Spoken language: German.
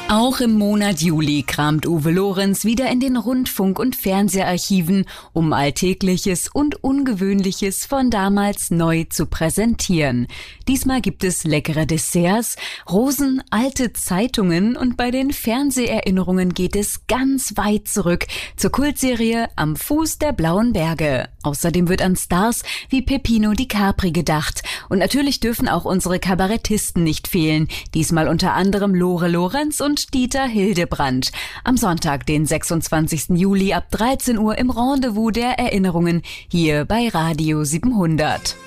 Auch im Monat Juli kramt Uwe Lorenz wieder in den Rundfunk- und Fernseharchiven, um Alltägliches und Ungewöhnliches von damals neu zu präsentieren. Diesmal gibt es leckere Desserts, Rosen, alte Zeitungen und bei den Fernseherinnerungen geht es ganz weit zurück zur Kultserie Am Fuß der Blauen Berge. Außerdem wird an Stars wie Peppino Di Capri gedacht. Und natürlich dürfen auch unsere Kabarettisten nicht fehlen. Diesmal unter anderem Lore Lorenz und Dieter Hildebrandt. Am Sonntag, den 26. Juli ab 13 Uhr im Rendezvous der Erinnerungen hier bei Radio 700.